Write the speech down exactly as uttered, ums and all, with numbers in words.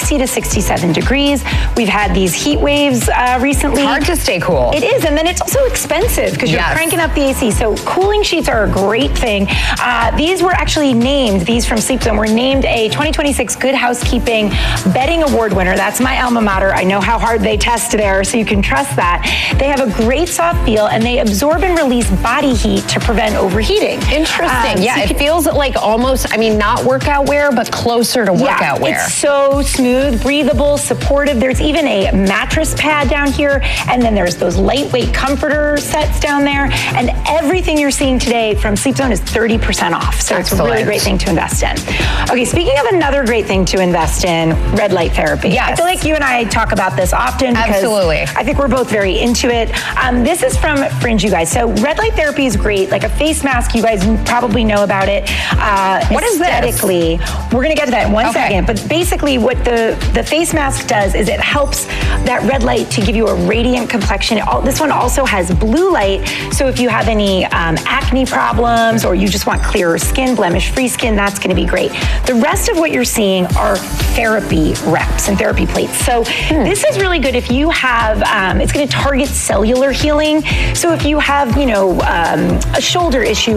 sixty to sixty-seven degrees. We've had these heat waves uh, recently. Hard to stay cool. It is, and then it's also expensive because you're yes. cranking up the A C. So cooling sheets are a great thing. Uh, these were actually named, these from Sleep Zone were named a twenty twenty-six Good Housekeeping Bedding Award winner. That's my alma mater. I know how hard they test there, so you can trust that. They have a great soft feel, and they absorb and release body heat to prevent overheating. Interesting. Um, yeah, so it can, feels like almost, I mean, not workout wear, but closer to workout yeah, wear. It's so smooth, breathable, supportive. There's even a mattress pad down here, and then there's those lightweight comforter sets down there, and everything you're seeing today from Sleep Zone is thirty percent off. So Excellent. It's a really great thing to invest in. Okay, speaking of another great thing to invest in, red light therapy. Yes. I feel like you and I talk about this often because Absolutely. I think we're both very into it. Um, this is from Fringe, you guys. So red light therapy is great, like a face mask. You guys probably know about it. Uh, what is this? Aesthetically, we're gonna get to that in one okay. second. But basically, what the the face mask does is it helps that red light to give you a radiant complexion. It all, this one also has blue light, so if you have any um, acne problems or you just want clearer skin, blemish-free skin, that's gonna be great. The rest of what you're seeing are therapy reps and therapy plates. So hmm. this is really good if you have, um, it's gonna target cellular healing. So if you have, you know, um, a shoulder issue